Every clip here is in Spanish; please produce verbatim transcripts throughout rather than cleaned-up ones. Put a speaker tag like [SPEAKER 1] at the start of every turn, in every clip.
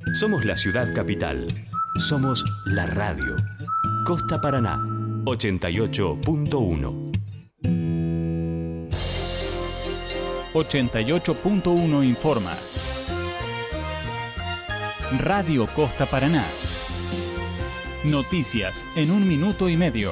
[SPEAKER 1] Somos la ciudad capital. Somos la radio. Costa Paraná, ochenta y ocho punto uno.
[SPEAKER 2] ochenta y ocho punto uno informa. Radio Costa Paraná. Noticias en un minuto y medio.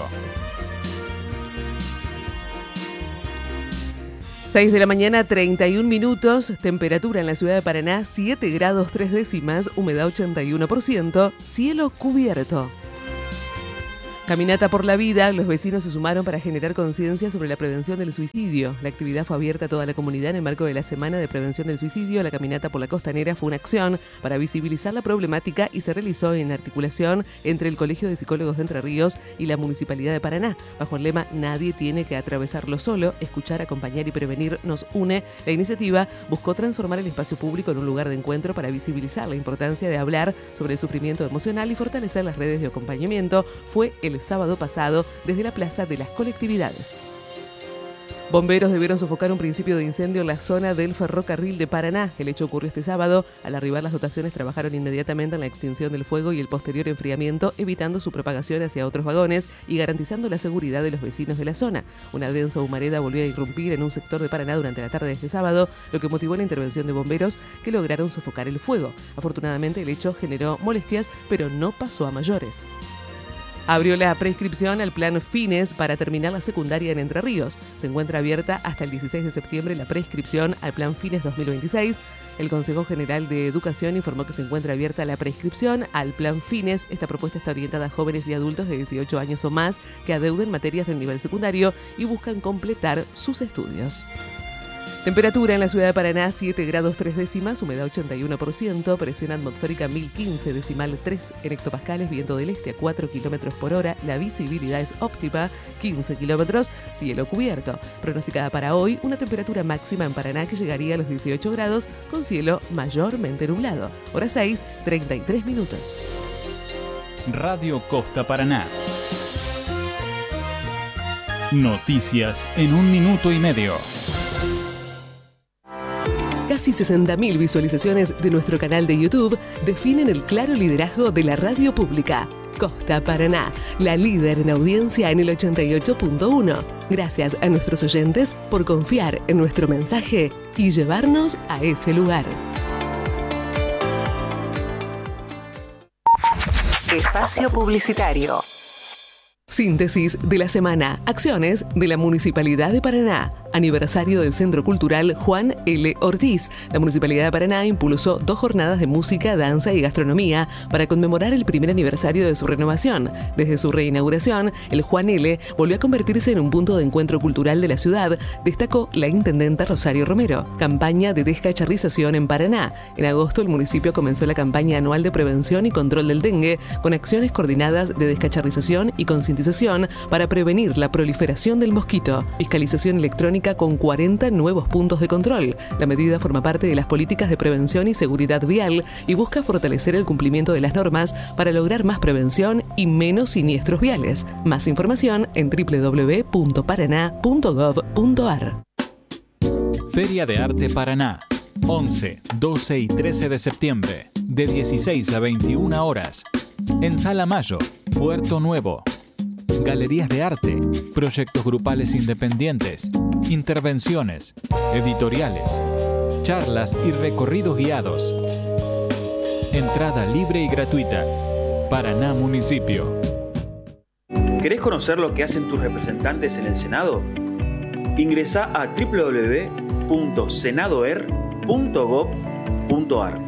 [SPEAKER 3] seis de la mañana, treinta y un minutos, temperatura en la ciudad de Paraná, siete grados tres décimas, humedad ochenta y uno por ciento, cielo cubierto. Caminata por la vida, los vecinos se sumaron para generar conciencia sobre la prevención del suicidio. La actividad fue abierta a toda la comunidad en el marco de la Semana de Prevención del Suicidio. La caminata por la costanera fue una acción para visibilizar la problemática y se realizó en articulación entre el Colegio de Psicólogos de Entre Ríos y la Municipalidad de Paraná. Bajo el lema "Nadie tiene que atravesarlo solo, escuchar, acompañar y prevenir nos une", la iniciativa buscó transformar el espacio público en un lugar de encuentro para visibilizar la importancia de hablar sobre el sufrimiento emocional y fortalecer las redes de acompañamiento. Fue el sábado pasado desde la Plaza de las Colectividades. Bomberos debieron sofocar un principio de incendio en la zona del ferrocarril de Paraná. El hecho ocurrió este sábado. Al arribar las dotaciones trabajaron inmediatamente en la extinción del fuego y el posterior enfriamiento, evitando su propagación hacia otros vagones y garantizando la seguridad de los vecinos de la zona. Una densa humareda volvió a irrumpir en un sector de Paraná durante la tarde de este sábado, lo que motivó la intervención de bomberos que lograron sofocar el fuego. Afortunadamente el hecho generó molestias, pero no pasó a mayores. Abrió la prescripción al Plan Fines para terminar la secundaria en Entre Ríos. Se encuentra abierta hasta el dieciséis de septiembre la prescripción al Plan Fines dos mil veintiséis. El Consejo General de Educación informó que se encuentra abierta la prescripción al Plan Fines. Esta propuesta está orientada a jóvenes y adultos de dieciocho años o más que adeuden materias del nivel secundario y buscan completar sus estudios. Temperatura en la ciudad de Paraná, siete grados tres décimas, humedad ochenta y uno por ciento, presión atmosférica mil quince decimal tres en hectopascales, viento del este a cuatro kilómetros por hora, la visibilidad es óptima, quince kilómetros, cielo cubierto. Pronosticada para hoy, una temperatura máxima en Paraná que llegaría a los dieciocho grados, con cielo mayormente nublado. Hora seis, treinta y tres minutos.
[SPEAKER 2] Radio Costa Paraná. Noticias en un minuto y medio.
[SPEAKER 3] Casi sesenta mil visualizaciones de nuestro canal de YouTube definen el claro liderazgo de la radio pública. Costa Paraná, la líder en audiencia en el ochenta y ocho punto uno. Gracias a nuestros oyentes por confiar en nuestro mensaje y llevarnos a ese lugar.
[SPEAKER 4] Espacio publicitario.
[SPEAKER 3] Síntesis de la semana. Acciones de la Municipalidad de Paraná. Aniversario del Centro Cultural Juan L. Ortiz. La Municipalidad de Paraná impulsó dos jornadas de música, danza y gastronomía para conmemorar el primer aniversario de su renovación. Desde su reinauguración, el Juan L. volvió a convertirse en un punto de encuentro cultural de la ciudad, destacó la intendenta Rosario Romero. Campaña de descacharrización en Paraná. En agosto, el municipio comenzó la campaña anual de prevención y control del dengue, con acciones coordinadas de descacharrización y concientización para prevenir la proliferación del mosquito. Fiscalización electrónica con cuarenta nuevos puntos de control. La medida forma parte de las políticas de prevención y seguridad vial y busca fortalecer el cumplimiento de las normas para lograr más prevención y menos siniestros viales. Más información en doble u doble u doble u punto paraná punto gov punto ar.
[SPEAKER 2] Feria de Arte Paraná. once, doce y trece de septiembre, de dieciséis a veintiuna horas. En Sala Mayo, Puerto Nuevo. Galerías de arte, proyectos grupales independientes, intervenciones, editoriales, charlas y recorridos guiados. Entrada libre y gratuita. Paraná Municipio.
[SPEAKER 5] ¿Querés conocer lo que hacen tus representantes en el Senado? Ingresá a doble u doble u doble u punto senadoer punto gov punto ar.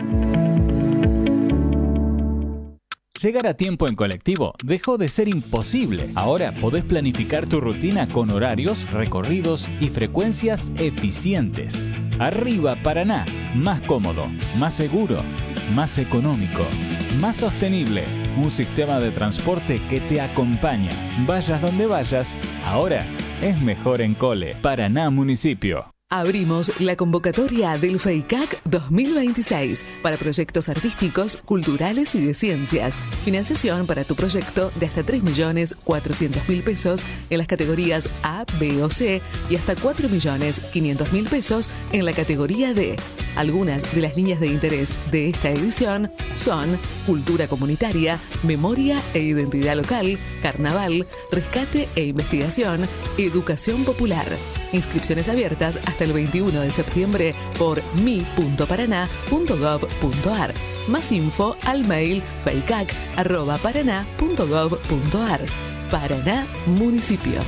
[SPEAKER 2] Llegar a tiempo en colectivo dejó de ser imposible. Ahora podés planificar tu rutina con horarios, recorridos y frecuencias eficientes. Arriba Paraná, más cómodo, más seguro, más económico, más sostenible. Un sistema de transporte que te acompaña. Vayas donde vayas, ahora es mejor en Cole. Paraná Municipio.
[SPEAKER 3] Abrimos la convocatoria del FEICAC dos mil veintiséis para proyectos artísticos, culturales y de ciencias. Financiación para tu proyecto de hasta tres millones cuatrocientos mil pesos en las categorías A, B o C y hasta cuatro millones quinientos mil pesos en la categoría D. Algunas de las líneas de interés de esta edición son cultura comunitaria, memoria e identidad local, carnaval, rescate e investigación, educación popular. Inscripciones abiertas hasta el veintiuno de septiembre por mi punto paraná punto gov punto ar. Más info al mail feicac arroba paraná punto gov punto ar. Paraná Municipio.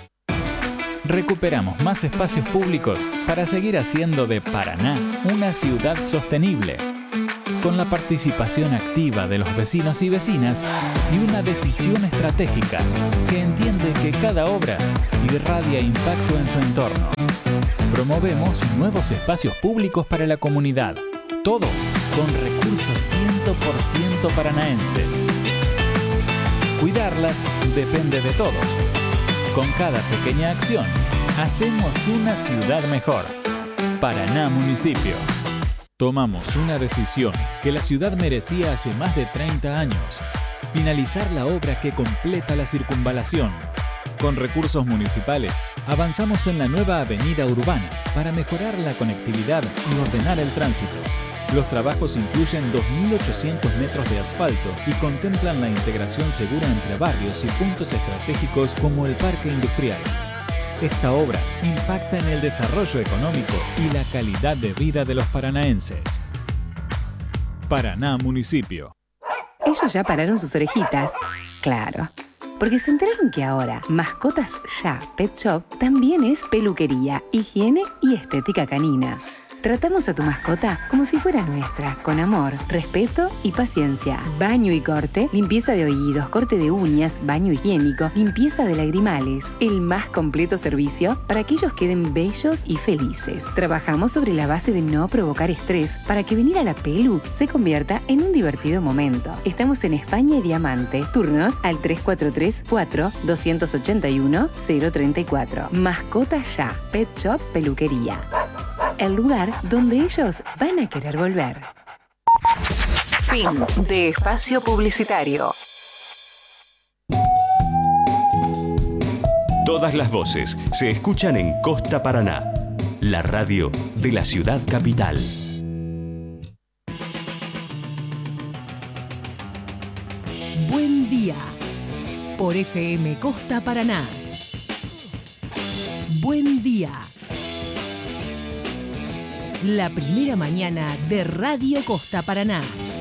[SPEAKER 2] Recuperamos más espacios públicos para seguir haciendo de Paraná una ciudad sostenible, con la participación activa de los vecinos y vecinas y una decisión estratégica que entiende que cada obra irradia impacto en su entorno. Promovemos nuevos espacios públicos para la comunidad, todo con recursos cien por ciento paranaenses. Cuidarlas depende de todos. Con cada pequeña acción, hacemos una ciudad mejor. Paraná Municipio. Tomamos una decisión que la ciudad merecía hace más de treinta años. Finalizar la obra que completa la circunvalación. Con recursos municipales, avanzamos en la nueva avenida urbana para mejorar la conectividad y ordenar el tránsito. Los trabajos incluyen dos mil ochocientos metros de asfalto y contemplan la integración segura entre barrios y puntos estratégicos como el Parque Industrial. Esta obra impacta en el desarrollo económico y la calidad de vida de los paranaenses. Paraná Municipio.
[SPEAKER 4] Ellos ya pararon sus orejitas. Claro. Porque se enteraron que ahora Mascotas Ya Pet Shop también es peluquería, higiene y estética canina. Tratamos a tu mascota como si fuera nuestra, con amor, respeto y paciencia. Baño y corte, limpieza de oídos, corte de uñas, baño higiénico, limpieza de lagrimales. El más completo servicio para que ellos queden bellos y felices. Trabajamos sobre la base de no provocar estrés para que venir a la pelu se convierta en un divertido momento. Estamos en España y Diamante. Turnos al tres cuatro tres, cuatro, dos ocho uno, cero tres cuatro. Mascotas Ya, Pet Shop Peluquería. El lugar donde ellos van a querer volver. Fin de espacio publicitario.
[SPEAKER 1] Todas las voces se escuchan en Costa Paraná, la radio de la ciudad capital.
[SPEAKER 6] Buen día por F M Costa Paraná. Buen día. La primera mañana de Radio Costa Paraná.